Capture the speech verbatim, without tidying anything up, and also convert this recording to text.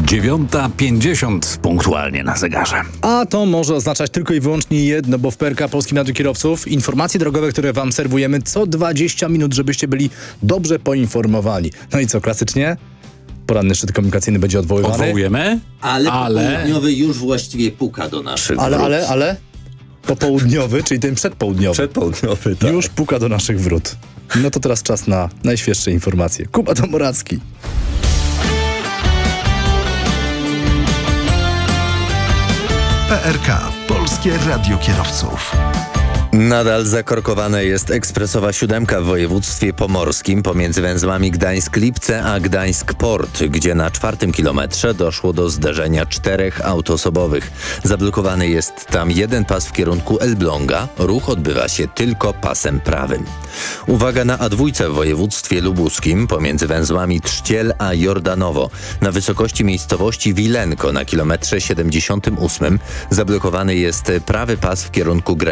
dziewiąta pięćdziesiąt punktualnie na zegarze. A to może oznaczać tylko i wyłącznie jedno, bo w P R K Polskim Radiu Kierowców informacje drogowe, które wam serwujemy co dwadzieścia minut, żebyście byli dobrze poinformowani. No i co, klasycznie? Poranny szczyt komunikacyjny będzie odwoływany. Odwołujemy, Ale, ale... popołudniowy już właściwie puka do naszych Ale, wrót. ale, ale? Popołudniowy, czyli ten przedpołudniowy. Przedpołudniowy, tak. Już puka do naszych wrót. No to teraz czas na najświeższe informacje. Kuba Domoracki. P R K. Polskie Radio Kierowców. Nadal zakorkowana jest ekspresowa siódemka w województwie pomorskim pomiędzy węzłami Gdańsk-Lipce a Gdańsk-Port, gdzie na czwartym kilometrze doszło do zderzenia czterech aut osobowych. Zablokowany jest tam jeden pas w kierunku Elbląga. Ruch odbywa się tylko pasem prawym. Uwaga na A dwa w województwie lubuskim pomiędzy węzłami Trzciel a Jordanowo. Na wysokości miejscowości Wilenko na kilometrze siedemdziesiątym ósmym zablokowany jest prawy pas w kierunku granicy